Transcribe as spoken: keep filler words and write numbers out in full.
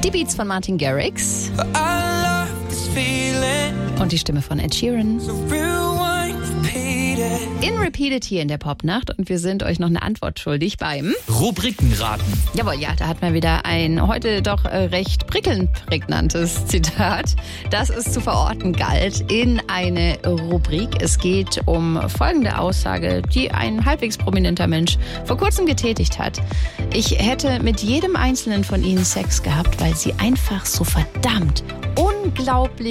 Die Beats von Martin Garrix und die Stimme von Ed Sheeran. In Repeated hier in der Popnacht und wir sind euch noch eine Antwort schuldig beim Rubrikenraten. Jawohl, ja, da hat man wieder ein heute doch äh, recht prickelnd prägnantes Zitat, das es zu verorten galt in eine Rubrik. Es geht um folgende Aussage, die ein halbwegs prominenter Mensch vor kurzem getätigt hat. Ich hätte mit jedem einzelnen von ihnen Sex gehabt, weil sie einfach so verdammt unglaublich